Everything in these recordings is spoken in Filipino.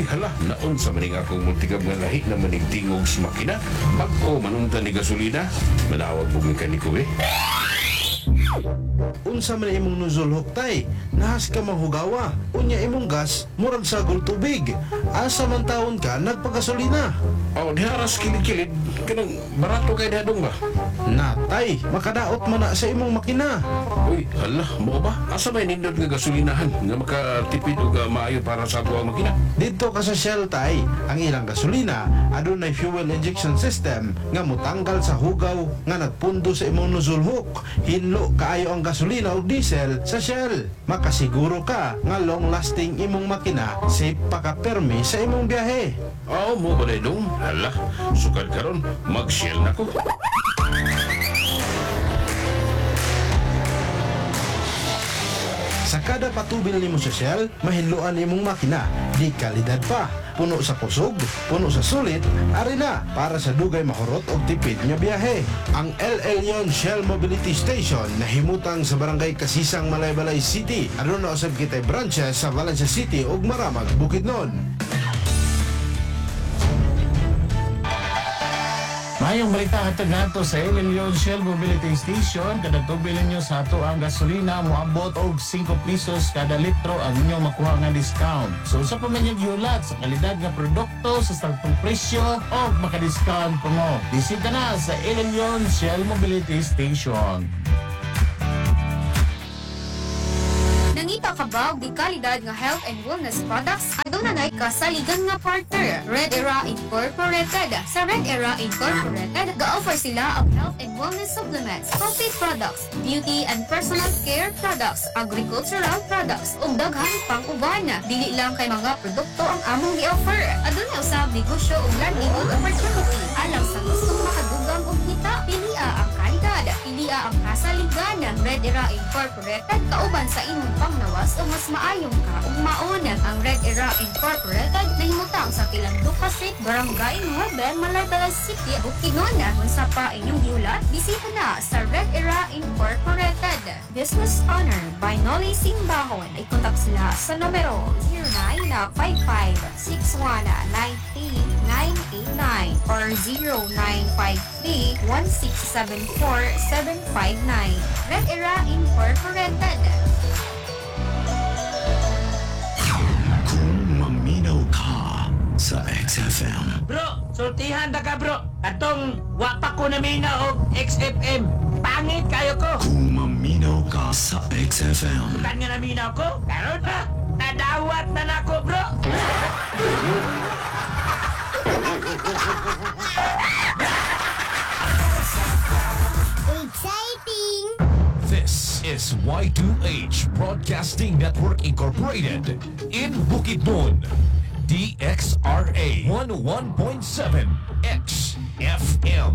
Uy, hala, naon sa maning akong multikab nga lahi na manigtingog sa makina. Pag-o manunta ni gasolina, manawag mo mekaniko eh. Unsa man imong nuzul tay? Nahas ka mahugawa. Unya imong gas, murag sagol tubig. Asa man taon ka nagpagasolina? Oh, diharas kilid-kilid. Kanang barato kay dadong ba? Natay, makadaot man na sa imong makina. Uy, hala, mo ba? Asa may nindot nga gasolinahan nga makatipid o maayo para sa ato ang makina? Dito ka sa Shell tay, ang ilang gasolina adunay fuel injection system nga motanggal sa hugaw nga nagpundo sa imong nozzle hook. Hinlo kaayo ang gasolina o diesel sa Shell. Makasiguro ka nga long lasting imong makina, safe pa ka permi sa imong biyahe. Oh, mo ba dong? Hala, sukad karon mag-shell na ko. Sa kada patubil nimo sa Shell, mahinluan imong makina, di kalidad pa. Puno sa kusog, puno sa sulit, ari na para sa dugay mahurot og tipid nga biyahe. Ang El Elyon Shell Mobility Station nahimutang sa barangay Kasisang, Malaybalay City. Aduna usab kitay branches sa Valencia City ug Maramag, Bukidnon. Mayong balita hatag nato sa El Elyon Shell Mobility Station. Kada tubilin nyo sa ato ang gasolina moabot og 5 pesos kada litro ang inyo makuha nga discount. So sa pamanyag yulat sa kalidad nga produkto sa saktong presyo o maka-discount mo. Bisita na sa El Elyon Shell Mobility Station. Nangita ka ba og di kalidad nga health and wellness products? Aduna nay kasaligan nga partner, Red Era Incorporated. Sa Red Era Incorporated, ga-offer sila ang health and wellness supplements, coffee products, beauty and personal care products, agricultural products, ug daghang pang uban. Dili lang kay mga produkto ang among gi-offer. Aduna usab negosyo ug livelihood opportunity. Alang sa gustong makadugang og kita, pilia ang kalidad, pilia ang kasaligan. Red Era Incorporated kauban sa imong pangnawas o mas maayong ka ug maon. Ang Red Era Incorporated nahimutang sa Pilanduca Street, Barangay Nueve, Malaybalay City, Bukidnon. Unsa pa inyong giulat, bisita na sa Red Era Incorporated. Business owner by Noli Simbahon. Ikontak sila sa numero 0955-6193989 or 0953-1674759. Red Era Incorporated. Maminaw ka sa XFM. Bro, sultihan na ka bro. Atong wapa ko na mina og XFM. Pangit kayo ko. Kung maminaw ka sa XFM. Bukan nga naminaw ko. Karon na. Nadawat na nako bro. Exciting! This is Y2H Broadcasting Network Incorporated in Bukidnon, DXRA 101.7 XFM.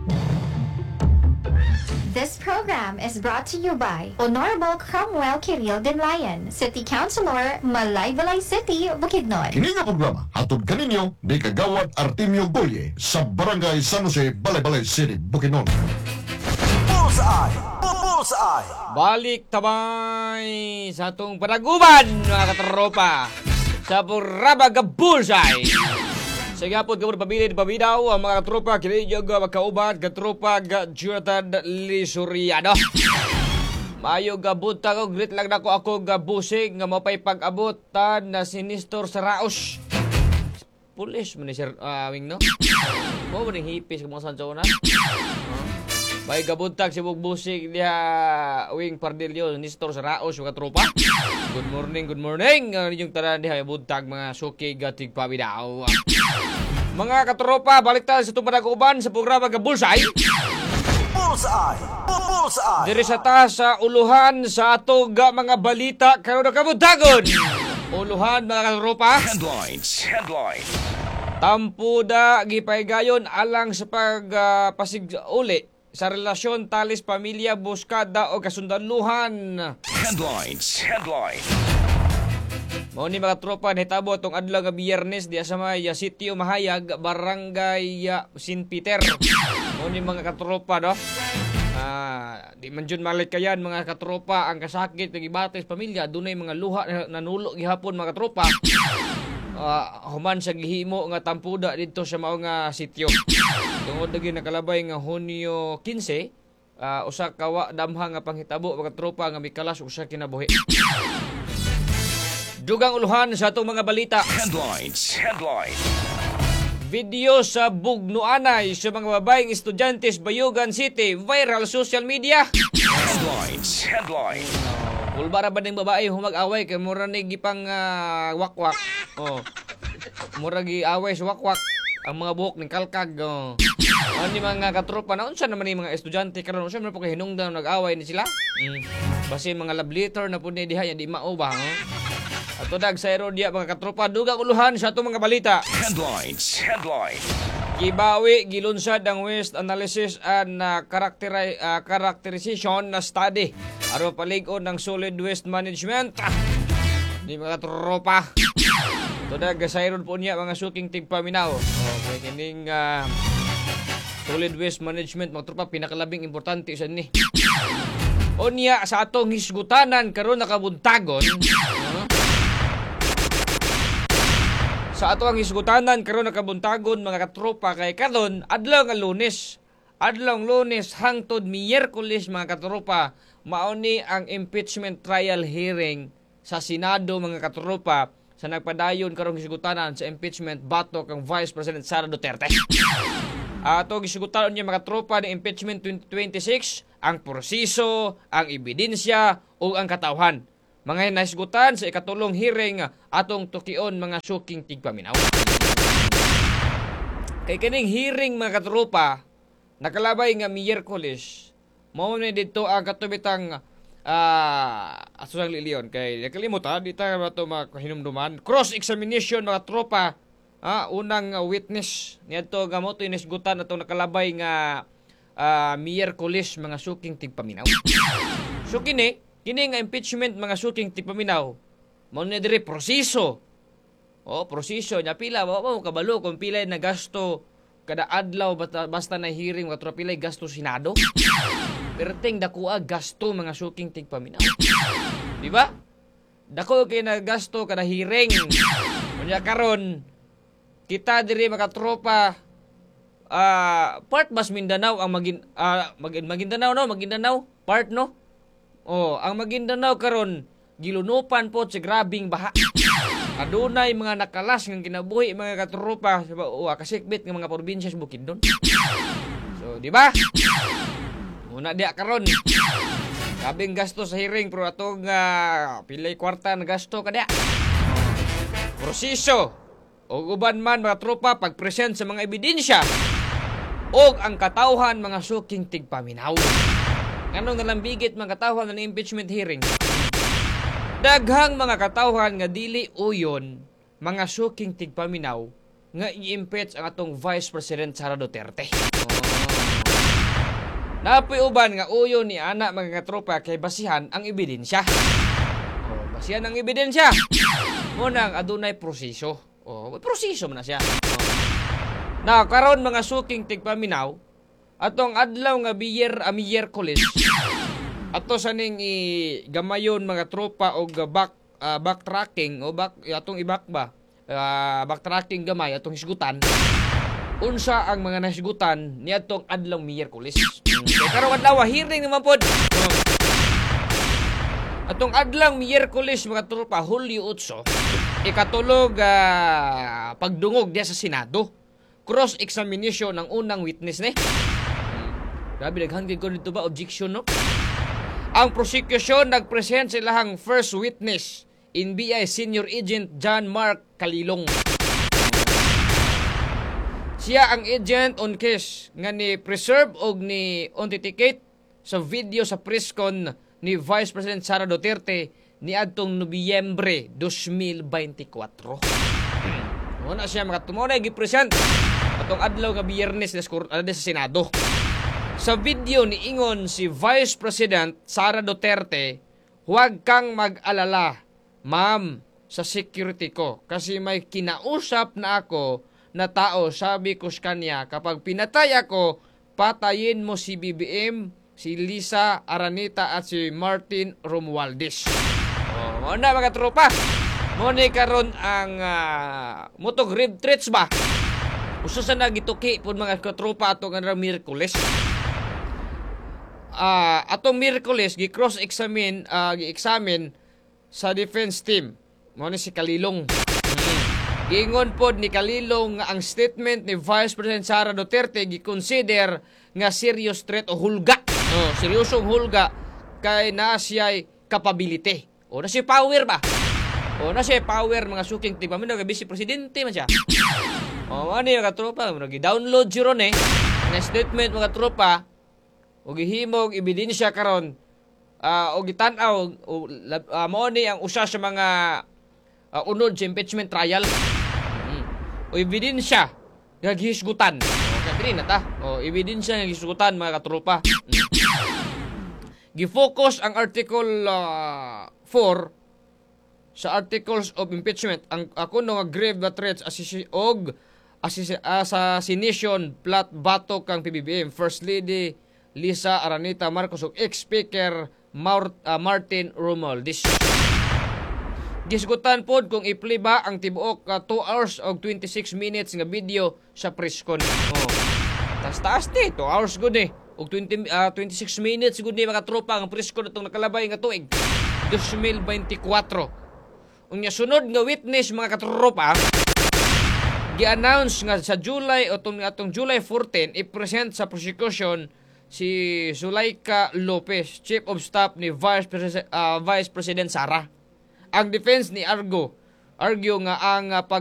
This program is brought to you by Honorable Cromwell Kiril Denlayan, City Councilor, Malaybalay City, Bukidnon. Kini nga programa hatod kaninyo ni Kagawad Artemio Goye sa Barangay San Jose, Malaybalay City, Bukidnon. Bullseye! Bullseye! Balik tabay sa atong panaguban, mga katropa, sa Buraba Gabulsay. Sa gapon kamon pabilin paminaw ang mga katropa kini yung magkauban katropa Jonathan Lisuriano. Mayo gabuta ko grit lang nako ako gabusig nga mapay pag-abutan na si Nestor Saraos. Pulis man ni Sir Wing no. Mo ring hipis kung sancho na. May gabuntag si Bugbusig diha Wing Pardilio Nestor Saraos mga tropa. Good morning, good morning. Ang inyong tanan diha buntag mga suki gatig paminaw. Mga katropa, balik tayo sa tumanaguban sa programa Gabulsay. Bullseye! Bullseye! Diri sa taas sa uluhan sa atong mga balita karon na kabuntagon. Uluhan mga katropa. Headlines. Tampuda gipaygayon alang sa pagpasiguli sa relasyon talis pamilya buskada o kasundaluhan. Headlines. Mao ni mga tropa nahitabo tong adlaw nga Biyernes diha sa may sitio Mahayag, Barangay Sin Peter. Mao ni mga katropa no. Di man jud malikayan mga katropa ang kasakit nga gibatis pamilya dunay mga luha na nanulo gihapon mga katropa. human sa gihimo nga tampuda dito sa mao nga sityo. Tungod lagi nakalabay nga Hunyo 15, usa ka wa damha nga panghitabo mga tropa nga mikalas usa kinabuhi. Dugang uluhan sa atong mga balita. Headlines. Video sa bugnuanay sa mga babaeng estudyante sa Bayugan City viral social media. Headlines. Ulbara ba ng babae humag-away kay mura ni gipang wakwak. Mura gi away sa wakwak ang mga buhok ning kalkag. Ano mga katropa na unsa naman ni mga estudyante karon unsa man po kay hinungdan nag-away ni sila? Basi mga love letter na pud ni diha di mao ba? Ato dag sa dia mga katropa dugang uluhan sa atong mga balita. Headlines. Gibawi gilunsad ang Waste Analysis and Characterization na study aron palig-on ng solid waste management. Di mga tropa. Ito na gasayron po niya mga suking tigpaminaw. Okay, kining solid waste management mga tropa pinakalabing importante sa ni. O niya sa atong hisgutanan karon nakabuntagon. Sa ato ang hisgutanan karon nakabuntagon mga katropa kay karon adlaw nga Lunes. Adlaw Lunes hangtod Miyerkules mga katropa mao ni ang impeachment trial hearing sa Senado mga katropa sa nagpadayon karong hisgutanan sa impeachment batok kang Vice President Sara Duterte. Ato gisugutanon niya mga tropa ng impeachment 2026 ang proseso, ang ebidensya ug ang katawhan. Mga naisgutan sa ikatulong hearing atong tukion mga suking tigpaminaw. Kay kining hearing mga katropa nakalabay nga Miyerkules mao ni dito ang katubitang asosang liliyon kay nakalimutan di ta bato makahinumduman cross examination mga tropa unang witness niadto nga mo to inisgutan atong nakalabay nga Miyerkules mga suking tigpaminaw. So kini nga impeachment mga suking tigpaminaw mao ni dire proseso. Proseso nya pila mo kabalo kung pila na gasto kada adlaw basta na hearing mga tropa pila gasto Senado. Perting dakuha gasto mga suking tigpaminaw. Di ba? Dako kay nagasto kada hearing. Unya karon kita diri mga tropa part mas Mindanao ang Maguindanao part no. Ang Maguindanao karon gilunupan po sa grabing baha. Adunay mga nakalas nga kinabuhi mga katropa sa kasikbit ng mga probinsya sa Bukidnon. So, di ba? Una dia karon. Grabing gasto sa hearing pero atong pilay kwarta na gasto kada. Proseso o uban man mga tropa pagpresent sa mga ebidensya o ang katawhan mga suking tigpaminaw. Anong nalambigit mga katawhan ng impeachment hearing? Daghang mga katawhan nga dili uyon mga suking tigpaminaw nga i-impeach ang atong Vice President Sara Duterte. Napoy uban nga uyon ni ana mga katropa kay basihan ang ebidensya. Basihan ang ebidensya. Munang adunay proseso. Proseso man na siya. Na karon mga suking tigpaminaw atong adlaw nga Miyerkules ato sa ning gamayon mga tropa og backtracking o atong ibakba backtracking gamay atong hisgutan unsa ang mga nahisgutan niadtong adlaw Miyerkules. Kay karong adlaw hearing naman pod. Atong adlaw Miyerkules mga tropa Hulyo 8 ikatulog pagdungog diya sa Senado. Cross examination ng unang witness ni. Grabe, naghangin ko dito ba? Objection, no? Ang prosecution nag-present silahang first witness, NBI Senior Agent John Mark Kalilong. Siya ang agent on case nga ni preserve o ni authenticate sa video sa presscon ni Vice President Sara Duterte ni adtong Nobyembre 2024. Muna siya makatumonay gi-present atong adlaw nga Biyernes sa Senado. Sa video ni ingon si Vice President Sara Duterte, huwag kang mag-alala, ma'am, sa security ko. Kasi may kinausap na ako na tao, sabi ko sa kanya, kapag pinatay ako, patayin mo si BBM, si Lisa Araneta at si Martin Romualdez. Ano mga tropa? Mo ni karon ang motog rib threats ba? Usa sa nagituki pud mga katropa atong nga Miyerkules. Atong Miyerkules gi-cross-examine gi-examine sa defense team. Mo ni si Kalilong. Giingon pod ni Kalilong nga ang statement ni Vice President Sara Duterte gi-consider nga serious threat o hulga. Seryosong hulga kay naa siya'y capability. O na siya power ba? O na siya power mga suking tiba. May nagabisi presidente man siya. O ano yung mga tropa? Nag-download siya ron na statement mga tropa. O gihimog, ebidensya karon. O gitanaw. Mo ni ang usa sa mga unod sa impeachment trial. O ebidensya. Gagihisgutan. O kadiri na ta. O ebidensya nga gihisgutan mga katropa. Gifocus ang Article 4 sa Articles of Impeachment ang kuno nga grave threats assassination plot batok kang PBBM First Lady Lisa Araneta Marcos ug ex-speaker Martin Romualdez. Gisgutan pod kung i-play ba ang tibuok 2 hours og 26 minutes nga video sa presscon. Taas-taas 2 hours gud og 26 minutes gud mga tropa ang presscon atong nakalabay nga tuig 2024. Unya sunod nga witness mga katropa gi-announce nga sa July o atong July 14 i-present sa prosecution si Zulaika Lopez, Chief of Staff ni Vice President Sara. Ang defense ni argue nga ang